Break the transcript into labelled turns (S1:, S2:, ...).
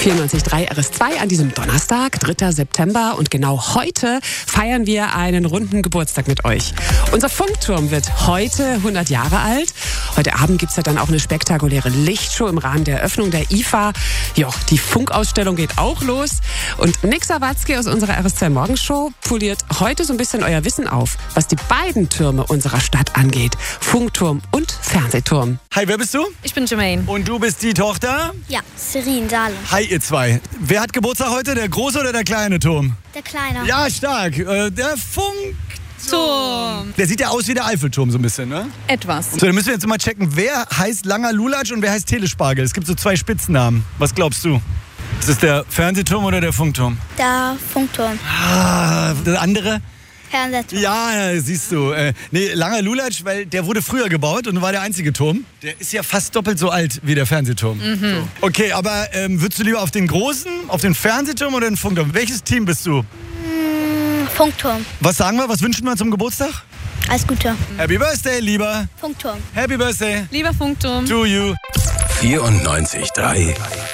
S1: 94.3 RS2 an diesem Donnerstag, 3. September. Und genau heute feiern wir einen runden Geburtstag mit euch. Unser Funkturm wird heute 100 Jahre alt. Heute Abend gibt's ja dann auch eine spektakuläre Lichtshow im Rahmen der Eröffnung der IFA. Ja, die Funkausstellung geht auch los. Und Nick Sawatzki aus unserer RS2 Morgenshow poliert heute so ein bisschen euer Wissen auf, was die beiden Türme unserer Stadt angeht. Funkturm und Fernsehturm.
S2: Hi, wer bist du?
S3: Ich bin Jermaine.
S2: Und du bist die Tochter?
S4: Ja, Serin Dahle.
S2: Hi, ihr zwei. Wer hat Geburtstag heute? Der große oder der kleine Turm?
S4: Der Kleine.
S2: Ja, stark. Der
S3: Turm.
S2: Der sieht ja aus wie der Eiffelturm so ein bisschen, ne?
S3: Etwas.
S2: So, dann müssen wir jetzt mal checken, wer heißt Langer Lulatsch und wer heißt Telespargel. Es gibt so zwei Spitzennamen. Was glaubst du? Ist es der Fernsehturm oder der Funkturm?
S4: Der Funkturm.
S2: Ah, der andere?
S4: Fernsehturm.
S2: Ja, siehst du. Nee, Langer Lulatsch, weil der wurde früher gebaut und war der einzige Turm. Der ist ja fast doppelt so alt wie der Fernsehturm. So. Okay, aber würdest du lieber auf den großen, auf den Fernsehturm oder den Funkturm? Welches Team bist du?
S4: Funkturm.
S2: Was sagen wir? Was wünschen wir zum Geburtstag?
S4: Alles Gute.
S2: Happy Birthday, lieber.
S4: Funkturm.
S2: Happy Birthday
S3: Lieber Funkturm.
S2: to you.
S5: 94.3